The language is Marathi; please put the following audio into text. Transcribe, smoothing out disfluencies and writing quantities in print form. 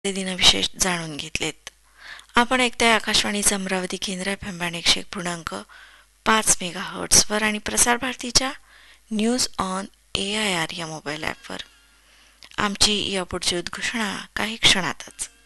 ते दिनविशेष जाणून घेतलेत. आपण ऐकताय आकाशवाणीचं अमरावती केंद्र FM 101.5 मेगाहर्ट्झवर आणि प्रसार भारतीच्या न्यूज ऑन AIR या मोबाईल ॲपवर. आमची यापुढची उद्घोषणा काही क्षणातच.